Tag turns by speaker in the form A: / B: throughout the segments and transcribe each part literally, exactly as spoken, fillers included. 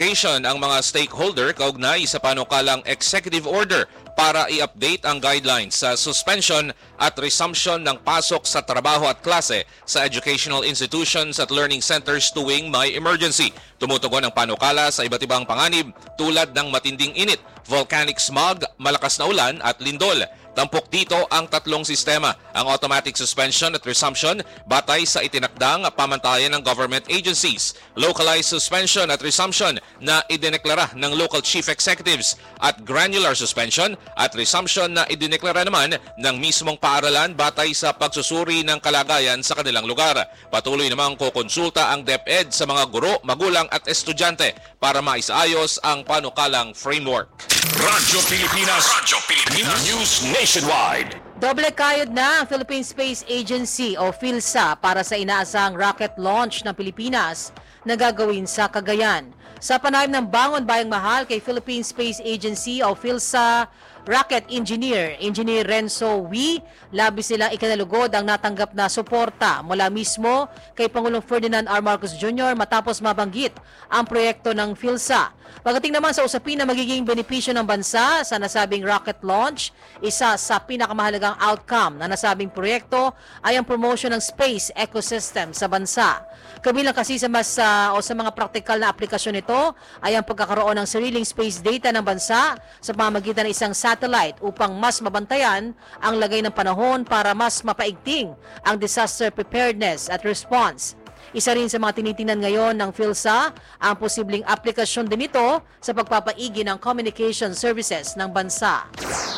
A: preparation ang mga stakeholder kaugnay sa panukalang executive order para i-update ang guidelines sa suspension at resumption ng pasok sa trabaho at klase sa educational institutions at learning centers tuwing may emergency. Tumutugon ang panukala sa iba't ibang panganib tulad ng matinding init, volcanic smog, malakas na ulan at lindol. Tampok dito ang tatlong sistema, ang automatic suspension at resumption batay sa itinakdang pamantayan ng government agencies, localized suspension at resumption na idineklara ng local chief executives at granular suspension at resumption na idineklara naman ng mismong paaralan batay sa pagsusuri ng kalagayan sa kanilang lugar. Patuloy namang kukonsulta ang DepEd sa mga guro, magulang at estudyante para maisaayos ang panukalang framework.
B: Radyo Pilipinas, Radyo Pilipinas News Nationwide.
C: Doble kayod na ang Philippine Space Agency o PhilSA para sa inaasahang rocket launch ng Pilipinas na gagawin sa Cagayan. Sa panayam ng Bangon Bayang Mahal kay Philippine Space Agency o PhilSA Rocket Engineer, Engineer Renzo Wee, labis silang ikinalugod ang natanggap na suporta mula mismo kay Pangulong Ferdinand R. Marcos Junior matapos mabanggit ang proyekto ng PhilSA. Pagdating naman sa usapin na magiging benepisyo ng bansa sa nasabing rocket launch, isa sa pinakamahalagang outcome na nasabing proyekto ay ang promotion ng space ecosystem sa bansa. Kabilang kasi sa mas uh, o sa mga praktikal na aplikasyon nito ay ang pagkakaroon ng sariling space data ng bansa sa pamamagitan ng isang satellite upang mas mabantayan ang lagay ng panahon para mas mapaigting ang disaster preparedness at response. Isa rin sa mga tinitingnan ngayon ng PhilSA ang posibleng aplikasyon din ito sa pagpapaigi ng communication services ng bansa.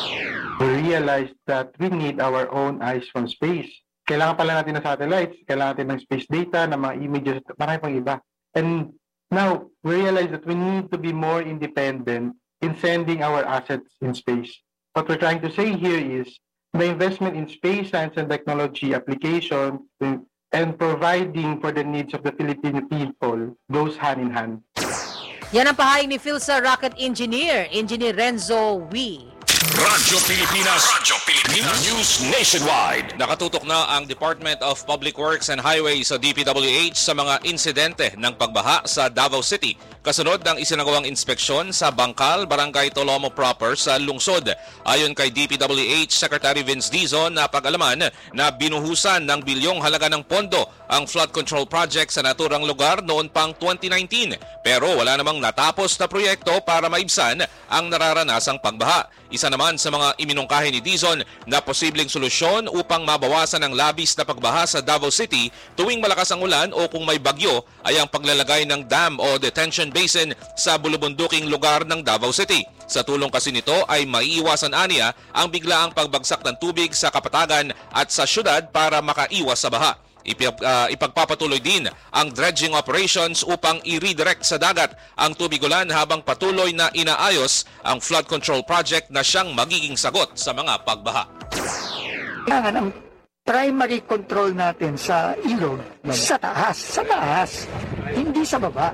D: We realized that we need our own eyes from space. Kailangan pala natin ng satellites, kailangan natin ng space data, ng mga images, marami pang iba. And now, we realize that we need to be more independent in sending our assets in space. What we're trying to say here is the investment in space science and technology application and providing for the needs of the Filipino people goes hand in hand.
C: Yan ang pahayag ni PhilSA Rocket Engineer, Engineer Renzo Wee.
B: Radyo Pilipinas, Radyo Pilipinas News Nationwide.
A: Nakatutok na ang Department of Public Works and Highways o D P W H sa mga insidente ng pagbaha sa Davao City kasunod ng isinagawang inspeksyon sa Bangkal, Barangay Tolomo proper sa lungsod. Ayon kay D P W H Secretary Vince Dizon, na pag-alaman na binuhusan ng bilyong halaga ng pondo ang flood control project sa naturang lugar noon pang twenty nineteen pero wala namang natapos na proyekto para maibsan ang nararanasang pagbaha. Isa naman sa mga iminungkahi ni Dizon na posibleng solusyon upang mabawasan ang labis na pagbaha sa Davao City tuwing malakas ang ulan o kung may bagyo ay ang paglalagay ng dam o detention basin sa bulubunduking lugar ng Davao City. Sa tulong kasi nito ay maiiwasan aniya ang biglaang pagbagsak ng tubig sa kapatagan at sa syudad para makaiwas sa baha. Ipag, uh, ipagpapatuloy din ang dredging operations upang i-redirect sa dagat ang tubig ulan habang patuloy na inaayos ang flood control project na siyang magiging sagot sa mga pagbaha.
E: Kailangan ang primary control natin sa ilog sa taas, sa taas, hindi sa baba.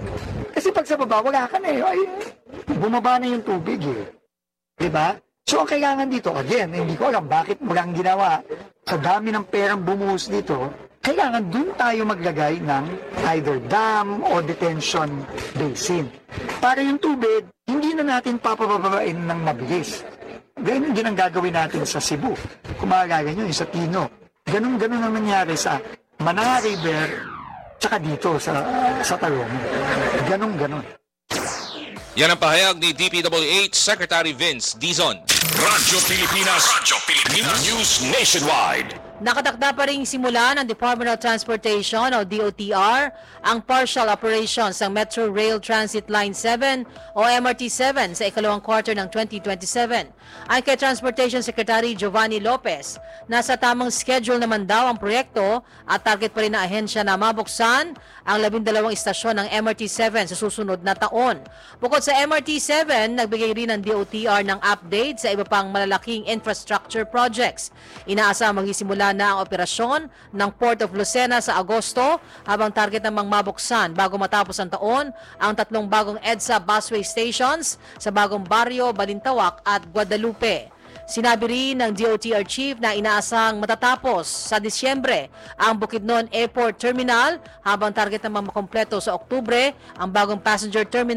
E: Kasi pag sa baba, wala ka na eh. Ay, bumaba na yung tubig eh. Diba? So ang kailangan dito, again, hindi ko alam bakit walang ginawa. Sa dami ng perang bumuhos dito, kailangan dun tayo maglagay ng either dam o detention basin. Para yung tubig, hindi na natin papababain ng mabilis. Ganun din ang gagawin natin sa Cebu. Kung maalala nyo, yung sa Tino. Ganun-ganun ang nangyari sa Mananga River, tsaka dito sa, sa Talomo. Ganun-ganun.
A: Yan ang pahayag ni D P W H Secretary Vince Dizon.
B: Radyo Pilipinas, Radyo Pilipinas News Nationwide.
C: Nakatakda pa rin simula ng Department of Transportation o D O T R ang partial operations ng Metro Rail Transit Line seven o M R T seven sa ikalawang quarter ng twenty twenty-seven. Ay kay Transportation Secretary Giovanni Lopez, nasa tamang schedule naman daw ang proyekto at target pa rin na ahensya na mabuksan ang labindalawang istasyon ng M R T seven sa susunod na taon. Bukod sa M R T seven, nagbigay rin ng D O T R ng update sa iba pang malalaking infrastructure projects. Inaasang magsisimula na ang operasyon ng Port of Lucena sa Agosto habang target namang mabuksan bago matapos ang taon ang tatlong bagong EDSA busway stations sa bagong baryo, Balintawak at Guadalupe. Sinabi rin ng D O T R Chief na inaasang matatapos sa Disyembre ang Bukidnon Airport Terminal habang target namang makompleto sa Oktubre ang bagong passenger terminal